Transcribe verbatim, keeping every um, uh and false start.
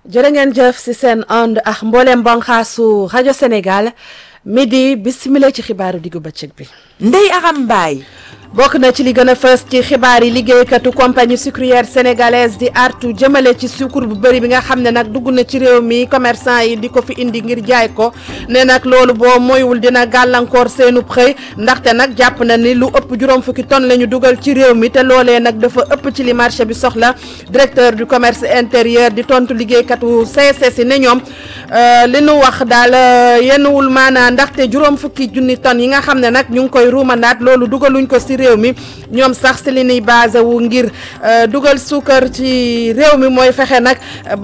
jërë ngeen jëf si seen ànd ak mboolem banxaasu rajo Sénégal midi bisimila ci xibaaru diggu bëccëg bi. Ndeye Aram Mbaye. bokk na ci li gën a fës ci xibaar yi liggéeykatu compagnie sucrière sénégalaise di artu jëmale ci sucre bu bëri bi nga xam ne nag dugg na ci réew mi commerçant yi di ko fi indi ngir jaay ko ne nag loolu boo moywul dina gàllankoor seenu xëy ndaxte nag jàpp na ni lu ëpp juróom fukki tonnes la ñu dugal ci réew mi te loolee nag dafa ëpp ci li marché bi soxla directeur du commerce intérieur di tontu liggéeykatu C S S yi ne ñoom li nu wax daal yennuwul maanaa ndaxte juróom fukki junni tonnes yi nga xam ne nag ñu ngi koy ruumandaat loolu dugaluñ ko si réew mi ñoom sax si li ñuy basé wu ngir dugal suukar ci réew mi mooy fexe nag